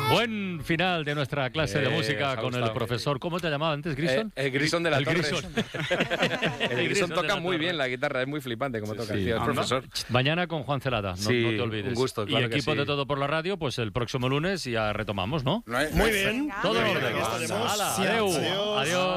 Buen final de nuestra clase de música con el profesor. ¿Cómo te llamaba antes, Grison? El Grison de la Torre. Grison. El Grison toca muy bien la guitarra, es muy flipante como toca, tío, es profesor. Mañana con Juan Celada, no te olvides. Un gusto, claro. Y equipo de Todo por la Radio, pues el próximo lunes ya retomamos, ¿no? Muy bien. Todo en orden. Aquí estaremos. Adiós.